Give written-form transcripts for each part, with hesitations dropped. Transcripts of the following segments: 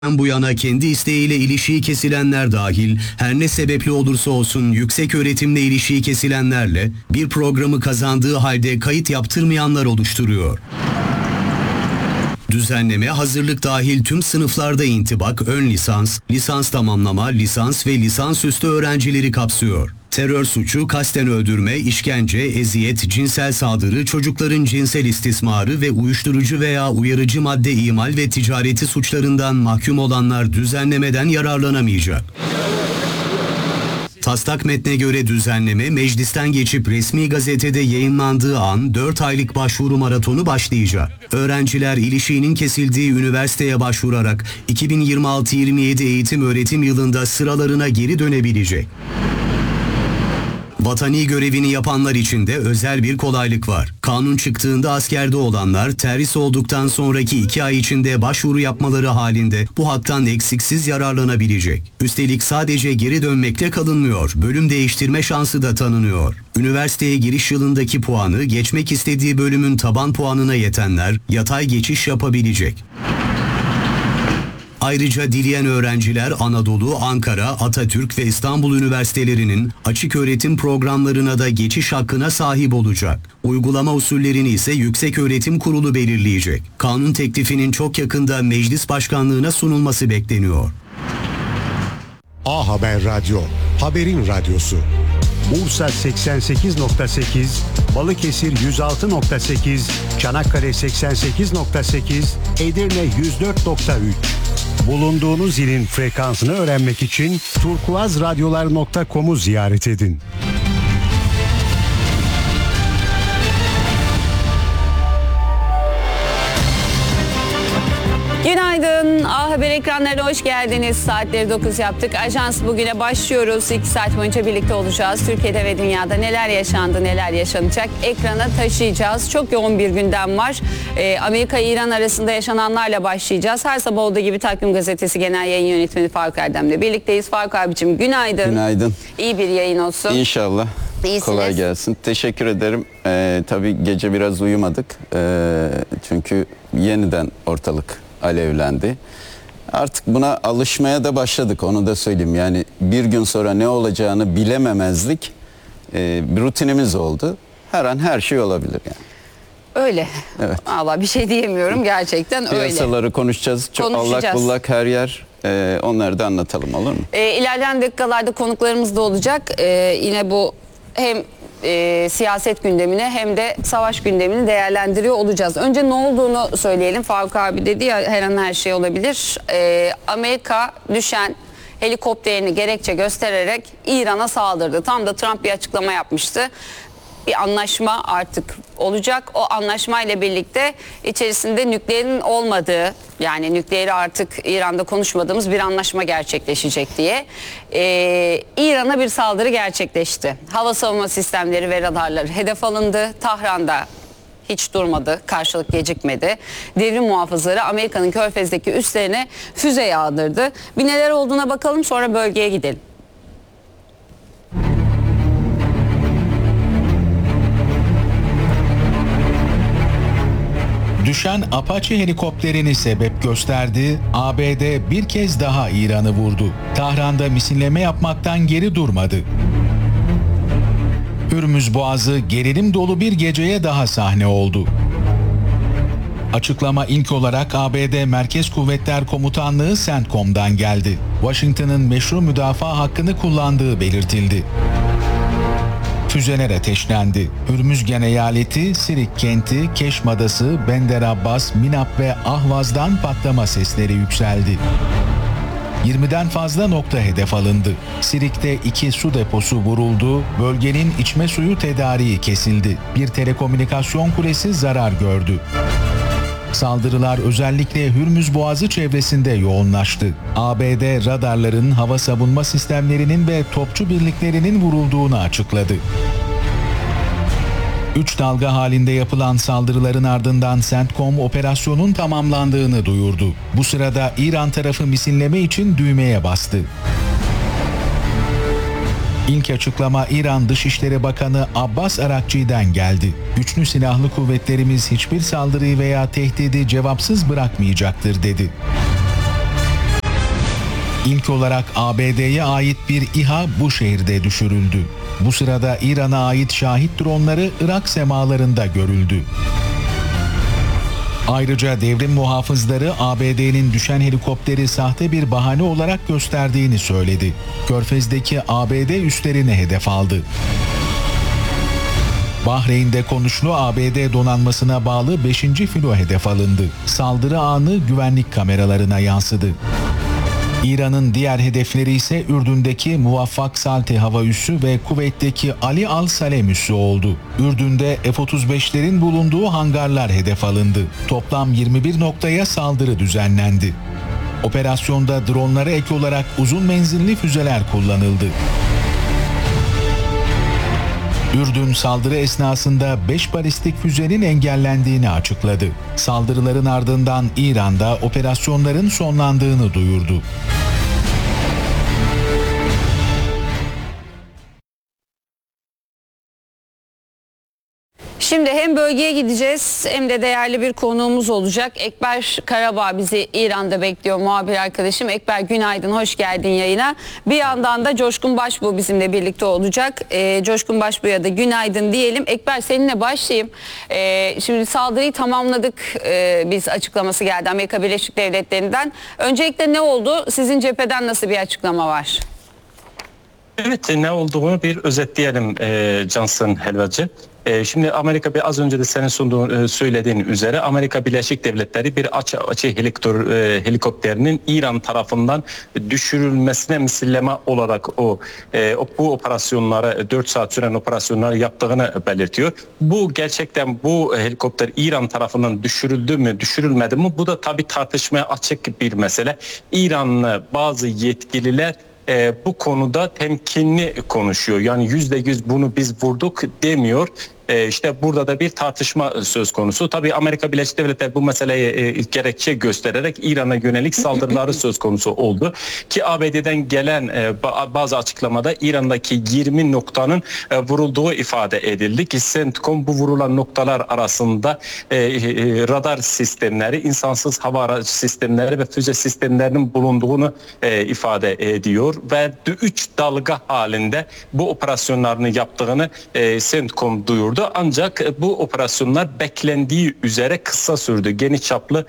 bu yana kendi isteğiyle ilişiği kesilenler dahil her ne sebeple olursa olsun yüksek öğretimle ilişiği kesilenlerle bir programı kazandığı halde kayıt yaptırmayanlar oluşturuyor. Düzenleme hazırlık dahil tüm sınıflarda intibak, ön lisans, lisans tamamlama, lisans ve lisansüstü öğrencileri kapsıyor. Terör suçu, kasten öldürme, işkence, eziyet, cinsel saldırı, çocukların cinsel istismarı ve uyuşturucu veya uyarıcı madde imal ve ticareti suçlarından mahkum olanlar düzenlemeden yararlanamayacak. Taslak metne göre düzenleme meclisten geçip resmi gazetede yayınlandığı an 4 aylık başvuru maratonu başlayacak. Öğrenciler ilişiğinin kesildiği üniversiteye başvurarak 2026-27 eğitim öğretim yılında sıralarına geri dönebilecek. Vatani görevini yapanlar için de özel bir kolaylık var. Kanun çıktığında askerde olanlar terhis olduktan sonraki 2 ay içinde başvuru yapmaları halinde bu haktan eksiksiz yararlanabilecek. Üstelik sadece geri dönmekle kalınmıyor, bölüm değiştirme şansı da tanınıyor. Üniversiteye giriş yılındaki puanı geçmek istediği bölümün taban puanına yetenler yatay geçiş yapabilecek. Ayrıca dileyen öğrenciler Anadolu, Ankara, Atatürk ve İstanbul üniversitelerinin açık öğretim programlarına da geçiş hakkına sahip olacak. Uygulama usullerini ise Yükseköğretim Kurulu belirleyecek. Kanun teklifinin çok yakında meclis başkanlığına sunulması bekleniyor. A Haber Radyo, haberin radyosu. Bursa 88.8, Balıkesir 106.8, Çanakkale 88.8, Edirne 104.3. Bulunduğunuz ilin frekansını öğrenmek için turkuazradyolar.com'u ziyaret edin. Günaydın. A Haber ekranlarına hoş geldiniz. Saatleri 9 yaptık. Ajans bugüne başlıyoruz. 2 saat boyunca birlikte olacağız. Türkiye'de ve dünyada neler yaşandı, neler yaşanacak ekrana taşıyacağız. Çok yoğun bir gündem var. Amerika-İran arasında yaşananlarla başlayacağız. Her sabah olduğu gibi Takvim Gazetesi Genel Yayın Yönetmeni Faruk Erdem'le birlikteyiz. Faruk abicim günaydın. Günaydın. İyi bir yayın olsun. İnşallah. İyisiniz. Kolay gelsin. Teşekkür ederim. Tabii gece biraz uyumadık. Çünkü yeniden ortalık alevlendi. Artık buna alışmaya da başladık, onu da söyleyeyim. Yani bir gün sonra ne olacağını bilememezlik bir rutinimiz oldu. Her an her şey olabilir yani. Öyle. Evet. Allah bir şey diyemiyorum, gerçekten öyle. Piyasaları konuşacağız. Çok allak bullak her yer. Onları da anlatalım, olur mu? İlerleyen dakikalarda konuklarımız da olacak. Yine bu hem siyaset gündemini hem de savaş gündemini değerlendiriyor olacağız. Önce ne olduğunu söyleyelim. Faruk abi dedi ya, her an her şey olabilir. Amerika düşen helikopterini gerekçe göstererek İran'a saldırdı. Tam da Trump bir açıklama yapmıştı. Bir anlaşma artık olacak. O anlaşmayla birlikte içerisinde nükleerin olmadığı, yani nükleeri artık İran'da konuşmadığımız bir anlaşma gerçekleşecek diye İran'a bir saldırı gerçekleşti. Hava savunma sistemleri ve radarları hedef alındı. Tahran'da hiç durmadı, karşılık gecikmedi. Devrim muhafızları Amerika'nın Körfez'deki üslerine füze yağdırdı. Bir neler olduğuna bakalım, sonra bölgeye gidelim. Düşen Apache helikopterini sebep gösterdi, ABD bir kez daha İran'ı vurdu. Tahran'da misilleme yapmaktan geri durmadı. Hürmüz Boğazı gerilim dolu bir geceye daha sahne oldu. Açıklama ilk olarak ABD Merkez Kuvvetler Komutanlığı CENTCOM'dan geldi. Washington'ın meşru müdafaa hakkını kullandığı belirtildi. Füzeler ateşlendi. Hürmüzgan eyaleti, Sirik kenti, Keşm Adası, Bender Abbas, Minap ve Ahvaz'dan patlama sesleri yükseldi. 20'den fazla nokta hedef alındı. Sirik'te 2 su deposu vuruldu, bölgenin içme suyu tedariği kesildi. Bir telekomünikasyon kulesi zarar gördü. Saldırılar özellikle Hürmüz Boğazı çevresinde yoğunlaştı. ABD radarların, hava savunma sistemlerinin ve topçu birliklerinin vurulduğunu açıkladı. 3 dalga halinde yapılan saldırıların ardından CENTCOM operasyonun tamamlandığını duyurdu. Bu sırada İran tarafı misilleme için düğmeye bastı. İlk açıklama İran Dışişleri Bakanı Abbas Arakçı'dan geldi. Güçlü silahlı kuvvetlerimiz hiçbir saldırıyı veya tehdidi cevapsız bırakmayacaktır dedi. İlk olarak ABD'ye ait bir İHA bu şehirde düşürüldü. Bu sırada İran'a ait şahit dronları Irak semalarında görüldü. Ayrıca devrim muhafızları ABD'nin düşen helikopteri sahte bir bahane olarak gösterdiğini söyledi. Körfez'deki ABD üslerini hedef aldı. Bahreyn'de Konuşlu ABD donanmasına bağlı 5. filo hedef alındı. Saldırı anı güvenlik kameralarına yansıdı. İran'ın diğer hedefleri ise Ürdün'deki Muvaffak Salti hava üssü ve Kuveyt'teki Ali Al Salem üssü oldu. Ürdün'de F-35'lerin bulunduğu hangarlar hedef alındı. Toplam 21 noktaya saldırı düzenlendi. Operasyonda dronlara ek olarak uzun menzilli füzeler kullanıldı. Ürdün saldırı esnasında 5 balistik füzenin engellendiğini açıkladı. Saldırıların ardından İran'da operasyonların sonlandığını duyurdu. Şimdi hem bölgeye gideceğiz hem de değerli bir konuğumuz olacak. Ekber Karabağ bizi İran'da bekliyor, muhabir arkadaşım. Ekber günaydın, hoş geldin yayına. Bir yandan da Coşkun Başbuğ bizimle birlikte olacak. Coşkun Başbuğ'a da günaydın diyelim. Ekber seninle başlayayım. Şimdi saldırıyı tamamladık biz açıklaması geldi Amerika Birleşik Devletleri'nden. Öncelikle ne oldu? Sizin cepheden nasıl bir açıklama var? Evet, ne olduğunu bir özetleyelim Cansın Helvacı. Şimdi Amerika az önce de senin söylediğin üzere Amerika Birleşik Devletleri bir açı helikopterinin İran tarafından düşürülmesine misilleme olarak bu operasyonları 4 saat süren operasyonları yaptığını belirtiyor. Bu gerçekten bu helikopter İran tarafından düşürüldü mü düşürülmedi mi? Bu da tabii tartışmaya açık bir mesele. İranlı bazı yetkililer bu konuda temkinli konuşuyor. Yani %100 bunu biz vurduk demiyor. İşte burada da bir tartışma söz konusu. Tabii Amerika Birleşik Devletleri bu meseleye gerekçe göstererek İran'a yönelik saldırıları söz konusu oldu. Ki ABD'den gelen bazı açıklamada İran'daki 20 noktanın vurulduğu ifade edildi. Ki CENTCOM bu vurulan noktalar arasında radar sistemleri, insansız hava aracı sistemleri ve füze sistemlerinin bulunduğunu ifade ediyor. Ve 3 dalga halinde bu operasyonlarını yaptığını CENTCOM duyurdu. Ancak bu operasyonlar beklendiği üzere kısa sürdü. Geniş çaplı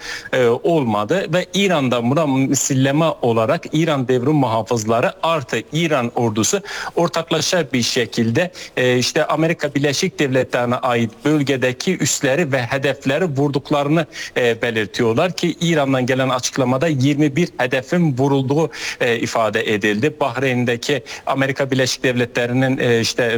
olmadı ve İran'da buna misilleme olarak İran devrim muhafızları artı İran ordusu ortaklaşa bir şekilde işte Amerika Birleşik Devletleri'ne ait bölgedeki üsleri ve hedefleri vurduklarını belirtiyorlar ki İran'dan gelen açıklamada 21 hedefin vurulduğu ifade edildi. Bahreyn'deki Amerika Birleşik Devletleri'nin işte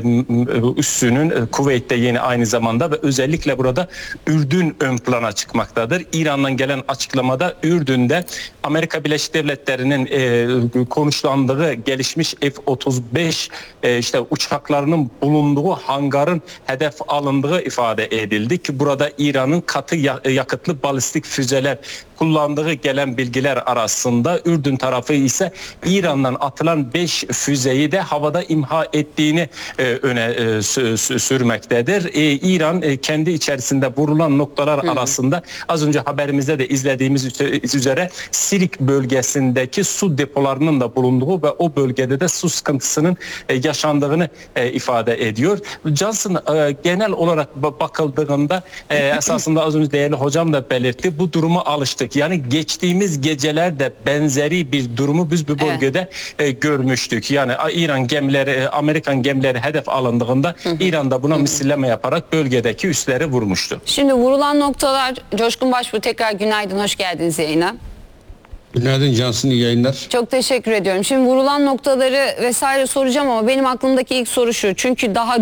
üssünün Kuveyt'te yeni aynı zamanda ve özellikle burada Ürdün ön plana çıkmaktadır. İran'dan gelen açıklamada Ürdün'de Amerika Birleşik Devletleri'nin konuşlandığı gelişmiş F-35 işte uçaklarının bulunduğu hangarın hedef alındığı ifade edildi ki burada İran'ın katı yakıtlı balistik füzeler kullandığı gelen bilgiler arasında Ürdün tarafı ise İran'dan atılan 5 füzeyi de havada imha ettiğini öne sürmektedir. İran kendi içerisinde vurulan noktalar arasında az önce haberimizde de izlediğimiz üzere Sirik bölgesindeki su depolarının da bulunduğu ve o bölgede de su sıkıntısının yaşandığını ifade ediyor. Johnson genel olarak bakıldığında esasında az önce değerli hocam da belirtti, bu duruma alıştık. Yani geçtiğimiz gecelerde benzeri bir durumu biz bu bölgede görmüştük. Yani İran gemileri, Amerikan gemileri hedef alındığında İran da buna misilleme yaparak bölgedeki üsleri vurmuştu. Şimdi vurulan noktalar, Coşkun Başbuğ tekrar günaydın, hoş geldiniz yayına. Günaydın Cansın, iyi yayınlar. Çok teşekkür ediyorum. Şimdi vurulan noktaları vesaire soracağım ama benim aklımdaki ilk soru şu. Çünkü daha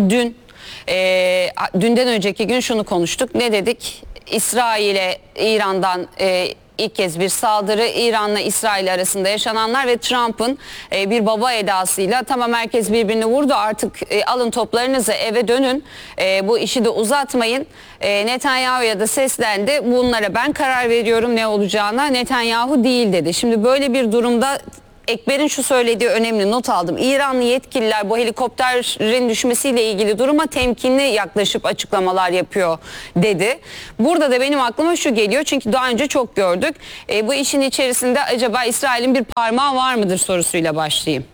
dünden önceki gün şunu konuştuk. Ne dedik? İsrail'e İran'dan ilk kez bir saldırı, İran'la İsrail arasında yaşananlar ve Trump'ın bir baba edasıyla tamam herkes birbirini vurdu artık alın toplarınızı eve dönün, bu işi de uzatmayın. Netanyahu'ya da seslendi, bunlara ben karar veriyorum ne olacağına, Netanyahu değil dedi. Şimdi böyle bir durumda Ekber'in şu söylediği önemli, not aldım. İranlı yetkililer bu helikopterin düşmesiyle ilgili duruma temkinli yaklaşıp açıklamalar yapıyor dedi. Burada da benim aklıma şu geliyor, çünkü daha önce çok gördük. Bu işin içerisinde acaba İsrail'in bir parmağı var mıdır sorusuyla başlayayım.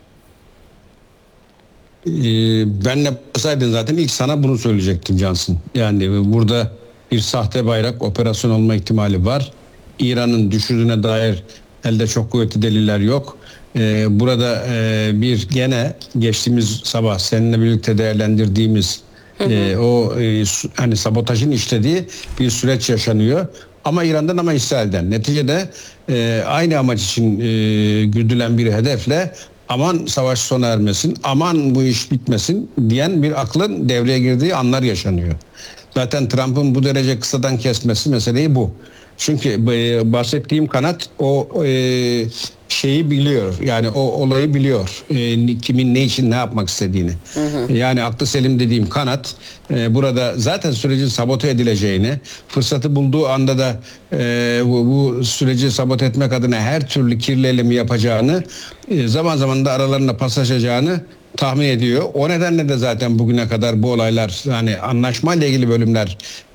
Benle yapsaydın zaten ilk sana bunu söyleyecektim Cansın. Yani burada bir sahte bayrak operasyon olma ihtimali var. İran'ın düşürdüğüne dair elde çok kuvvetli deliller yok. Burada bir gene geçtiğimiz sabah seninle birlikte değerlendirdiğimiz hani sabotajın işlediği bir süreç yaşanıyor. Ama İran'dan ama İsrail'den. Neticede aynı amaç için güdülen bir hedefle aman savaş sona ermesin, aman bu iş bitmesin diyen bir aklın devreye girdiği anlar yaşanıyor. Zaten Trump'ın bu derece kısadan kesmesi meseleyi bu. Çünkü bahsettiğim kanat o şeyi biliyor. Yani o olayı biliyor. Kimin ne için ne yapmak istediğini. Yani aklı selim dediğim kanat burada zaten sürecin sabote edileceğini, fırsatı bulduğu anda da bu süreci sabote etmek adına her türlü kirli eylemi yapacağını, zaman zaman da aralarında paslaşacağını tahmin ediyor. O nedenle de zaten bugüne kadar bu olaylar, yani anlaşmayla ilgili bölümler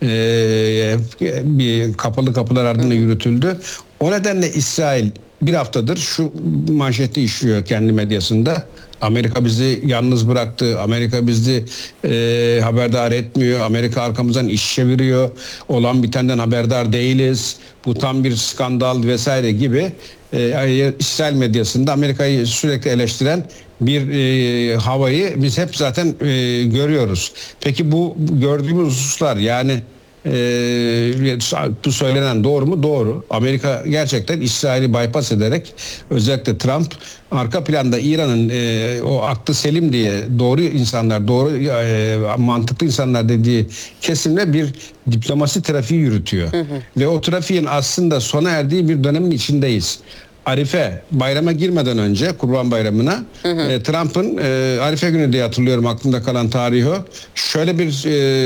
bir kapalı kapılar ardında yürütüldü. O nedenle İsrail bir haftadır şu manşeti işliyor kendi medyasında. Amerika bizi yalnız bıraktı. Amerika bizi haberdar etmiyor. Amerika arkamızdan iş çeviriyor. Olan bitenden haberdar değiliz. Bu tam bir skandal vesaire gibi İsrail medyasında Amerika'yı sürekli eleştiren bir havayı biz hep zaten görüyoruz. Peki bu gördüğümüz hususlar, yani bu söylenen doğru mu? Doğru. Amerika gerçekten İsrail'i bypass ederek, özellikle Trump arka planda İran'ın o aklı selim diye doğru insanlar, doğru mantıklı insanlar dediği kesimle bir diplomasi trafiği yürütüyor. Ve o trafiğin aslında sona erdiği bir dönemin içindeyiz. Arife bayrama girmeden önce, Kurban Bayramı'na Trump'ın Arife günü diye hatırlıyorum, aklımda kalan tarihi o. Şöyle bir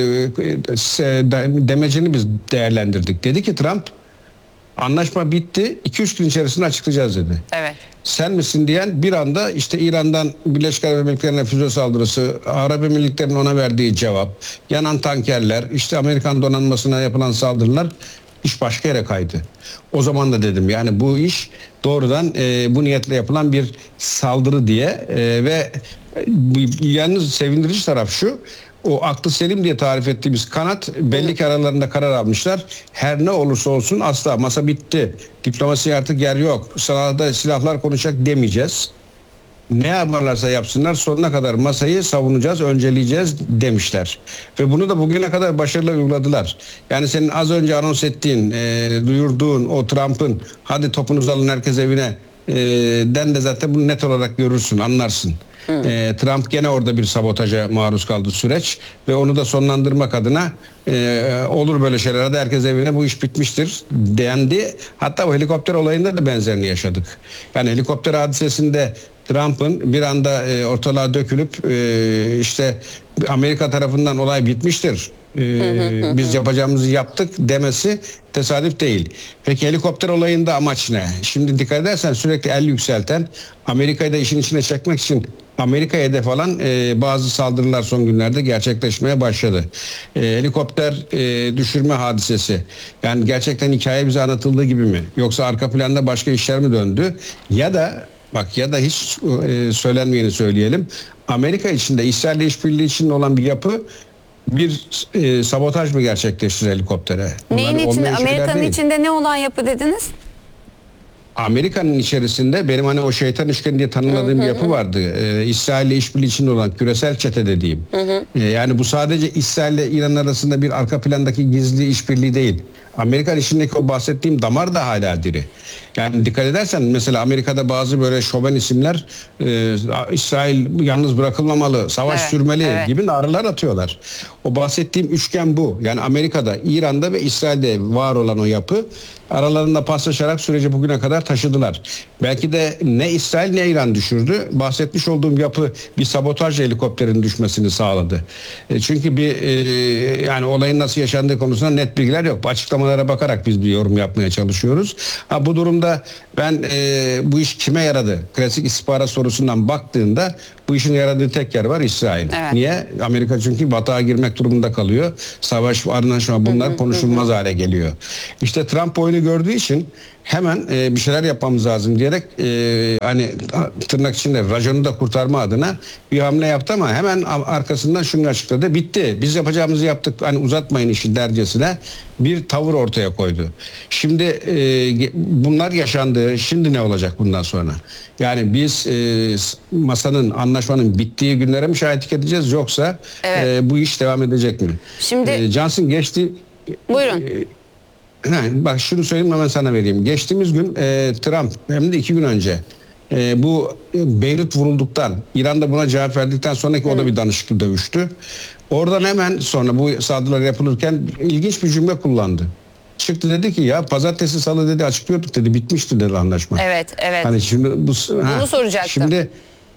demecini biz değerlendirdik. Dedi ki Trump, anlaşma bitti, 2-3 gün içerisinde açıklayacağız dedi. Evet. Sen misin diyen bir anda işte İran'dan Birleşik Arap Emirlikleri'ne füze saldırısı, Arap Emirlikleri'nin ona verdiği cevap, yanan tankerler, işte Amerikan donanmasına yapılan saldırılar, iş başka yere kaydı. O zaman da dedim, yani bu iş doğrudan bu niyetle yapılan bir saldırı diye ve yalnız sevindirici taraf şu, o aklı selim diye tarif ettiğimiz kanat belli ki aralarında karar almışlar. Her ne olursa olsun asla masa bitti, diplomasi artık yer yok, sahada silahlar konuşacak demeyeceğiz. Ne yaparlarsa yapsınlar sonuna kadar masayı savunacağız, önceleyeceğiz demişler. Ve bunu da bugüne kadar başarılı uyguladılar. Yani senin az önce anons ettiğin, duyurduğun o Trump'ın hadi topunuzu alın herkes evine den de zaten bunu net olarak görürsün, anlarsın. Trump gene orada bir sabotaja maruz kaldı süreç ve onu da sonlandırmak adına olur böyle şeyler, hadi herkes evine, bu iş bitmiştir dendi. Hatta o helikopter olayında da benzerini yaşadık. Yani helikopter hadisesinde Trump'ın bir anda ortalığa dökülüp işte Amerika tarafından olay bitmiştir, biz yapacağımızı yaptık demesi tesadüf değil. Peki helikopter olayında amaç ne? Şimdi dikkat edersen sürekli el yükselten, Amerika'yı da işin içine çekmek için Amerika'ya hedef alan bazı saldırılar son günlerde gerçekleşmeye başladı. Helikopter düşürme hadisesi, yani gerçekten hikaye bize anlatıldığı gibi mi? Yoksa arka planda başka işler mi döndü? Ya da hiç söylenmeyeni söyleyelim. Amerika içinde İsrail'le işbirliği içinde olan bir yapı bir sabotaj mı gerçekleştirir helikoptere? Neyin içinde? Amerika'nın içinde ne olan yapı dediniz? Amerika'nın içerisinde benim hani o şeytan üçgeni diye tanımladığım yapı vardı. İsrail'le işbirliği içinde olan küresel çete dediğim. Yani bu sadece İsrail'le İran arasında bir arka plandaki gizli işbirliği değil. Amerikan içindeki o bahsettiğim damar da hala diri. Yani dikkat edersen mesela Amerika'da bazı böyle şoven isimler İsrail yalnız bırakılmamalı, savaş sürmeli gibi narılar atıyorlar. O bahsettiğim üçgen bu. Yani Amerika'da, İran'da ve İsrail'de var olan o yapı aralarında paslaşarak süreci bugüne kadar taşıdılar. Belki de ne İsrail ne İran düşürdü. Bahsetmiş olduğum yapı bir sabotaj helikopterinin düşmesini sağladı. Çünkü yani olayın nasıl yaşandığı konusunda net bilgiler yok. Bu açıklamalara bakarak biz bir yorum yapmaya çalışıyoruz. Bu durumda Ben bu iş kime yaradı? Klasik istihbarat sorusundan baktığında bu işin yaradığı tek yer var, İsrail. Evet. Niye? Amerika çünkü batağa girmek durumunda kalıyor. Savaş, anlaşma, bunlar konuşulmaz hale geliyor. İşte Trump oyunu gördüğü için hemen bir şeyler yapmamız lazım diyerek hani tırnak içinde raconu da kurtarma adına bir hamle yaptı ama hemen arkasından şunu açıkladı. Bitti. Biz yapacağımızı yaptık. Hani uzatmayın işi dercesine bir tavır ortaya koydu. Şimdi bunlar yaşandı. Şimdi ne olacak bundan sonra? Yani biz masanın, anlaşmanın bittiği günlere mi şahitlik edeceğiz, yoksa bu iş devam edecek mi? Şimdi Johnson geçti. buyurun. Bak şunu söyleyeyim, hemen sana vereyim. Geçtiğimiz gün Trump, hem de 2 gün önce bu Beyrut vurulduktan, İran'da buna cevap verdikten sonraki o da bir danışıklı dövüştü. Oradan hemen sonra bu saldırılar yapılırken ilginç bir cümle kullandı. Çıktı dedi ki ya pazartesi salı dedi açıklıyorduk dedi, bitmişti dedi anlaşma. Evet. Hani şimdi bunu soracaktım. Şimdi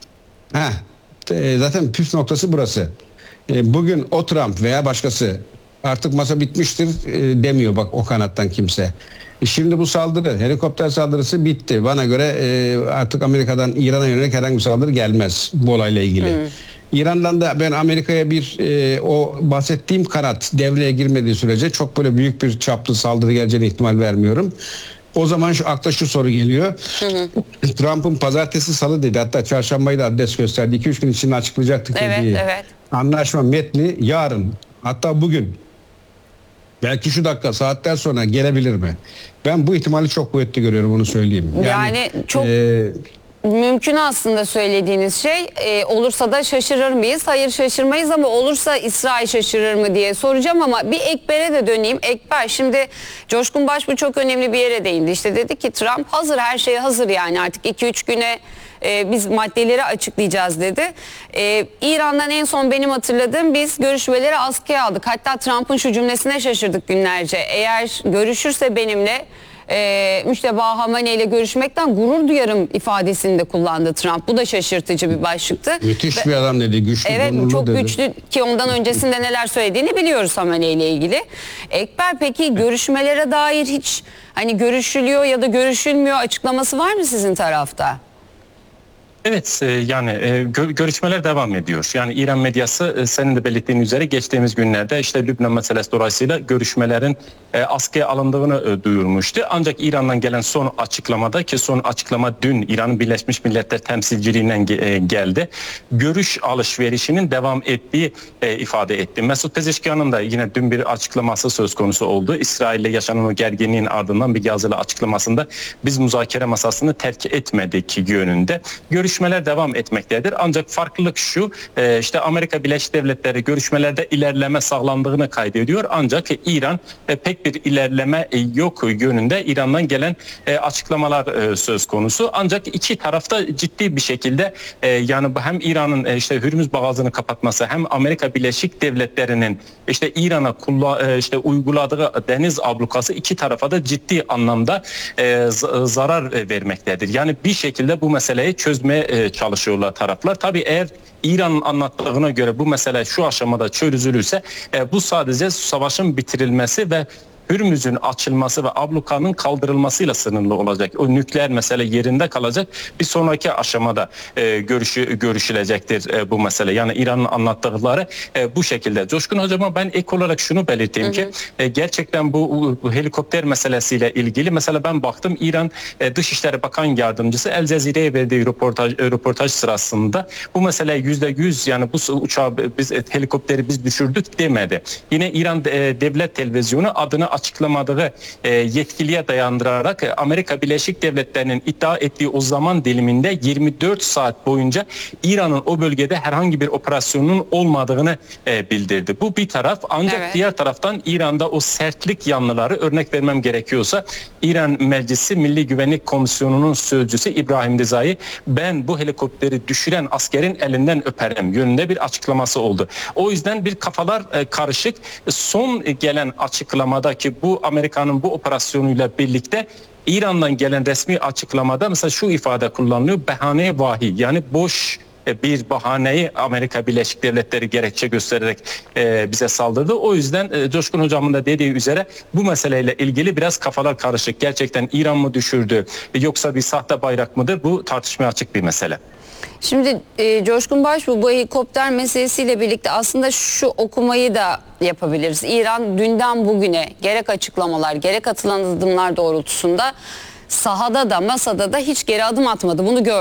zaten püf noktası burası. Bugün o Trump veya başkası artık masa bitmiştir demiyor bak o kanattan kimse. Şimdi bu saldırı, helikopter saldırısı bitti. Bana göre artık Amerika'dan İran'a yönelik herhangi bir saldırı gelmez bu olayla ilgili. İran'dan da ben Amerika'ya bir o bahsettiğim kanat devreye girmediği sürece çok böyle büyük bir çaplı saldırı geleceğine ihtimal vermiyorum. O zaman akla şu soru geliyor. Trump'ın pazartesi salı dedi, hatta çarşambayı da adres gösterdi. 2-3 gün içinde açıklayacaktık dediği anlaşma metni yarın, hatta bugün, belki şu dakika, saatler sonra gelebilir mi? Ben bu ihtimali çok kuvvetli görüyorum, onu söyleyeyim. Yani çok mümkün aslında söylediğiniz şey. Olursa da şaşırır mıyız? Hayır, şaşırmayız ama olursa İsrail şaşırır mı diye soracağım ama bir Ekber'e de döneyim. Ekber, şimdi Coşkun Başbuğ çok önemli bir yere değindi. İşte dedi ki Trump hazır, her şey hazır, yani artık 2-3 güne biz maddeleri açıklayacağız dedi. İran'dan en son benim hatırladığım, biz görüşmeleri askıya aldık. Hatta Trump'ın şu cümlesine şaşırdık günlerce. Eğer görüşürse benimle Müşteba Hamaney ile görüşmekten gurur duyarım ifadesini de kullandı Trump. Bu da şaşırtıcı bir başlıktı. Müthiş bir adam dedi, güçlü, evet, çok dedi. güçlü ki ondan öncesinde neler söylediğini biliyoruz Hamaney ile ilgili. Ekber, peki görüşmelere dair hiç hani görüşülüyor ya da görüşülmüyor açıklaması var mı sizin tarafta? Evet, yani görüşmeler devam ediyor. Yani İran medyası senin de belirttiğin üzere geçtiğimiz günlerde işte Lübnan meselesi dolayısıyla görüşmelerin askıya alındığını duyurmuştu. Ancak İran'dan gelen son açıklamada, ki son açıklama dün İran'ın Birleşmiş Milletler temsilciliğinden geldi, görüş alışverişinin devam ettiği ifade etti. Mesut Pezeshkian'ın da yine dün bir açıklaması söz konusu oldu. İsrail'le yaşanan o gerginliğin ardından bir yazılı açıklamasında biz müzakere masasını terk etmedik yönünde. Görüşmeler devam etmektedir. Ancak farklılık şu, işte Amerika Birleşik Devletleri görüşmelerde ilerleme sağlandığını kaydediyor. Ancak İran pek bir ilerleme yok yönünde İran'dan gelen açıklamalar söz konusu. Ancak iki tarafta ciddi bir şekilde yani hem İran'ın işte Hürmüz Boğazı'nı kapatması, hem Amerika Birleşik Devletleri'nin işte İran'a uyguladığı deniz ablukası iki tarafa da ciddi anlamda zarar vermektedir. Yani bir şekilde bu meseleyi çözmeye çalışıyorlar taraflar. Tabii eğer İran'ın anlattığına göre bu mesele şu aşamada çözülürse bu sadece savaşın bitirilmesi ve Hürmüz'ün açılması ve ablukanın kaldırılmasıyla sınırlı olacak. O nükleer mesele yerinde kalacak. Bir sonraki aşamada görüşülecektir bu mesele. Yani İran'ın anlattıkları bu şekilde. Coşkun Hocam'a ben ek olarak şunu belirteyim ki gerçekten bu helikopter meselesiyle ilgili mesela ben baktım, İran Dışişleri Bakan Yardımcısı El Cezire'ye verdiği röportaj sırasında bu mesele %100, yani bu uçağı helikopteri biz düşürdük demedi. Yine İran Devlet Televizyonu adını açıklamadığı yetkiliye dayandırarak Amerika Birleşik Devletleri'nin iddia ettiği o zaman diliminde 24 saat boyunca İran'ın o bölgede herhangi bir operasyonun olmadığını bildirdi. Bu bir taraf, ancak diğer taraftan İran'da o sertlik yanlıları, örnek vermem gerekiyorsa İran Meclisi Milli Güvenlik Komisyonu'nun sözcüsü İbrahim Dizai, ben bu helikopteri düşüren askerin elinden öperim yönünde bir açıklaması oldu. O yüzden bir kafalar karışık. Son gelen açıklamada ki bu Amerika'nın bu operasyonuyla birlikte İran'dan gelen resmi açıklamada mesela şu ifade kullanılıyor: behane vahiy, yani boş bir bahaneyi Amerika Birleşik Devletleri gerekçe göstererek bize saldırdı. O yüzden Coşkun Hocam'ın da dediği üzere bu meseleyle ilgili biraz kafalar karışık. Gerçekten İran mı düşürdü yoksa bir sahte bayrak mıdır? Bu tartışmaya açık bir mesele. Şimdi Coşkun Başbuğ bu helikopter meselesiyle birlikte aslında şu okumayı da yapabiliriz. İran dünden bugüne gerek açıklamalar gerek atılan adımlar doğrultusunda sahada da masada da hiç geri adım atmadı. Bunu gördük.